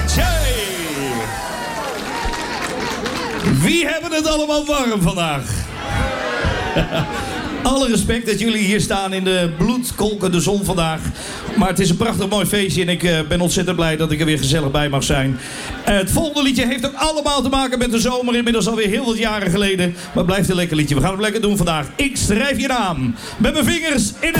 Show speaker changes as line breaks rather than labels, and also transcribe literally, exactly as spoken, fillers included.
Tjai. Wie hebben het allemaal warm vandaag? Alle respect dat jullie hier staan in de bloedkolkende zon vandaag. Maar het is een prachtig mooi feestje en ik uh, ben ontzettend blij dat ik er weer gezellig bij mag zijn. Uh, het volgende liedje heeft ook allemaal te maken met de zomer. Inmiddels alweer heel wat jaren geleden. Maar het blijft een lekker liedje. We gaan het lekker doen vandaag. Ik schrijf je naam met mijn vingers in de